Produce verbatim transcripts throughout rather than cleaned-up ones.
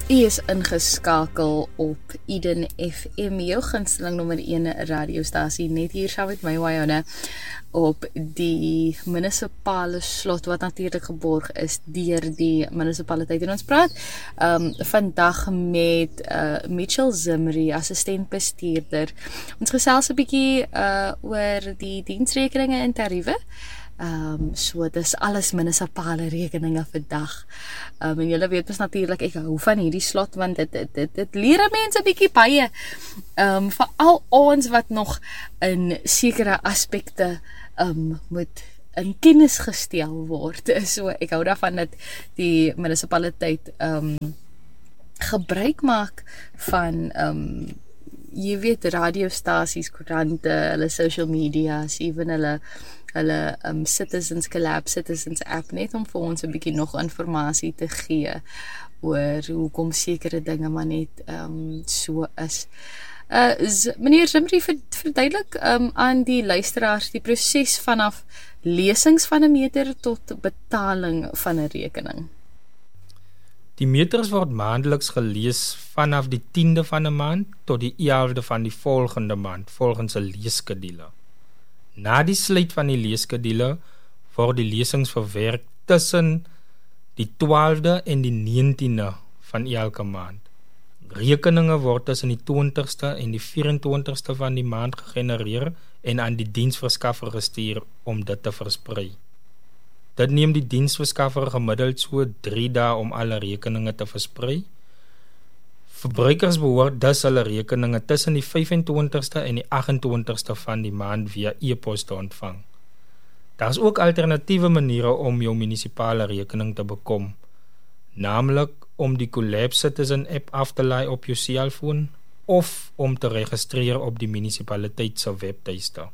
U is ingeskakel op Eden F M, jou gunsteling nommer een radiostasie, net hier saam met my, Wayona, op die munisipale slot, wat natuurlik geborg is deur die munisipaliteit. En ons praat um, vandag met uh, Mitchell Zimri, assistent-bestuurder. Ons gesels 'n bietjie uh, oor die diensrekeninge en tariewe. Um, so dis alles munisipale rekeninge vandag. Um, en julle weet mos natuurlik, ek hou van hierdie slot, want dit, dit, dit, dit leer mense bietjie baie. Um, veral ons wat nog in sekere aspekte um, moet in kennis gestel word. So ek hou daarvan dat die munisipaliteit um, gebruik maak van um, jy weet, radiostasies, koerante, hulle social media's, even hulle hulle um, Citizens Collab, Citizens App, net om vir ons 'n bietjie nog informasie te gee oor hoekom sekere dinge maar net um, so is. Uh, z- meneer Zimri, verduidelik um, aan die luisteraars die proses vanaf lesings van 'n meter tot betaling van 'n rekening. Die meters word maandeliks gelees vanaf die tiende van 'n maand tot die elfde van die volgende maand, volgens 'n leeskedule. Na die sluit van die leeskedule word die lesings verwerk tussen die twaalfde en die negentiende van elke maand. Rekeninge word tussen die twintigste en die vyf-en-twintigste van die maand gegenereer en aan die diensverskaffer gestuur om dit te versprei. Dit neem die diensverskaffer gemiddeld so drie dae om alle rekeninge te versprei. Verbruikers behoort dus hulle rekeninge tussen die vyf-en-twintigste en die agt-en-twintigste van die maand via e-pos te ontvang. Daar is ook alternatiewe maniere om jou munisipale rekening te bekom, naamlik om die Collab Citizen app af te laai op jou selfoon of om te registreer op die munisipaliteit se webtuiste.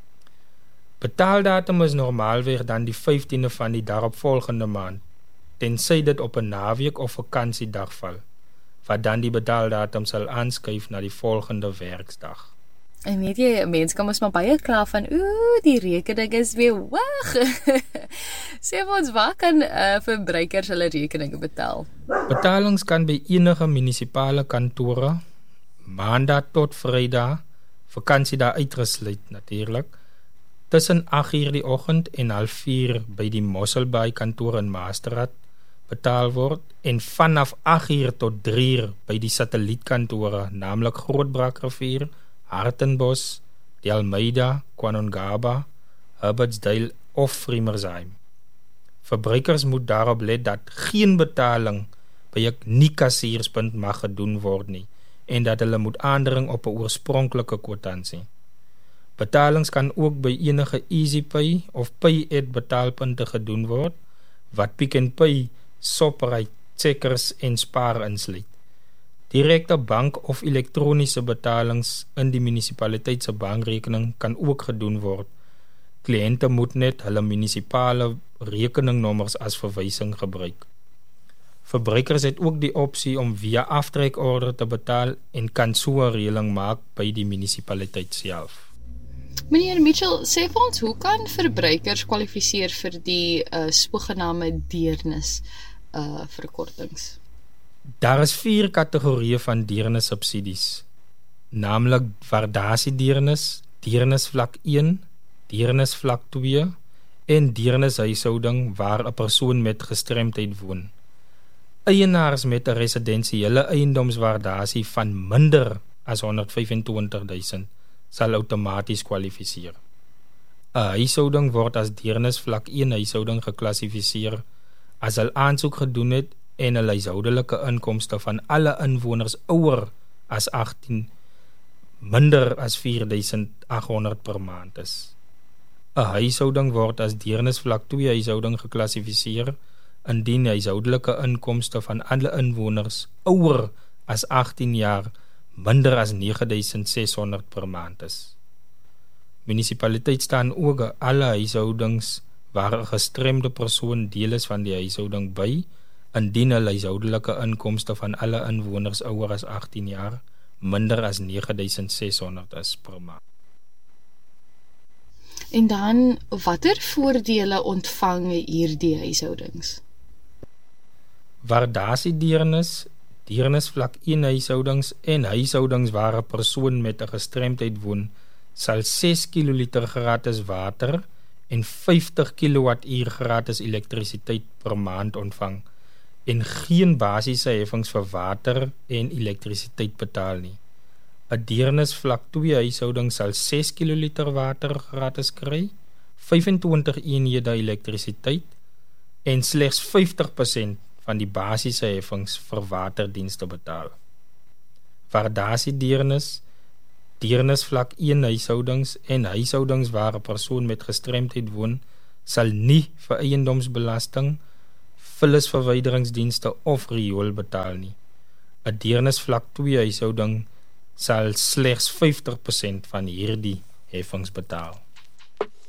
Betaaldatum is normaalweg dan die vyftiende van die daaropvolgende maand, tensy dit op 'n naweek of vakansiedag val, wat dan die betaaldatum sal aanskuif na die volgende werksdag. En weet jy, mense kan ons maar baie kla van, oeh, die rekening is weer hoog. Sê vir ons, waar kan uh, verbruikers hulle rekeninge betaal? Betalings kan by enige munisipale kantore, maandag tot vrydag, vakansiedag uitgesluit natuurlik, tussen agt uur die oggend en half vier by die Mosselbaai kantoor in Maastraat betaal word, en vanaf agt uur tot drie uur by die satellietkantore, naamlik Grootbrakrivier, Hartenbos, die Almeida, Kwanongaba, Herbertsdale of Friemersheim. Verbruikers moet daarop let dat geen betaling by 'n nie-kassierspunt mag gedoen word nie, en dat hulle moet aandring op 'n oorspronklike kwitansie. Betalings kan ook by enige EasyPay of Pay-It betaalpunte gedoen word, wat Pick n Pay, Shoprite, Checkers en Spar insluit. Direkte bank of elektroniese betalings in die munisipaliteit se bankrekening kan ook gedoen word. Kliënte moet net hulle munisipale rekeningnommers as verwysing gebruik. Verbruikers het ook die opsie om via aftrekorde te betaal en kan so 'n reëling maak by die munisipaliteit self. Meneer Mitchell, sê vir ons, hoe kan verbruikers kwalifiseer vir die uh, sogenaamde deernis uh, verkortings? Daar is vier kategorieë van deernissubsidies, naamlik waardasiedeernis, deernis vlak een, deernis vlak twee en deernishuishouding waar 'n persoon met gestremdheid woon. Eienaars met 'n residensiële eiendomswaardasie van minder as honderdvyf-en-twintigduisend sal outomaties kwalifiseer. 'n Huishouding word as deernis vlak een huishouding geklassifiseer as hulle aansoek gedoen het en 'n huishoudelike inkomste van alle inwoners ouer as agttien, minder as vier duisend agt honderd per maand is. 'n Huishouding word as deernis vlak twee huishouding geklassifiseer indien die huishoudelike inkomste van alle inwoners ouer as agttien jaar minder as nege duisend ses honderd per maand is. Munisipaliteit staan ook alle huishoudings waar 'n gestremde persoon deel is van die huishouding by, indien hulle huishoudelike inkomste van alle inwoners ouer as agttien jaar minder as nege duisend ses honderd is per maand. En dan, watter voordele ontvang hierdie huishoudings? Waardasiedeernis, deernisvlak een huishoudings en huishoudings waar 'n persoon met 'n gestremdheid woon, sal ses kiloliter gratis water en vyftig kilowattuur gratis elektrisiteit per maand ontvang en geen basiese heffings vir water en elektrisiteit betaal nie. 'n Deernisvlak twee huishouding sal ses kiloliter water gratis kry, vyfentwintig eenhede elektrisiteit en slegs vyftig persent van die basiese heffings vir waterdienste betaal. Waardasie deernis, deernisvlak een huishoudings en huishoudings waar 'n persoon met gestremdheid woon, sal nie vir eiendomsbelasting, vullisverwyderingsdienste of riool betaal nie. 'n Deernisvlak twee huishouding sal slegs vyftig persent van hierdie heffings betaal.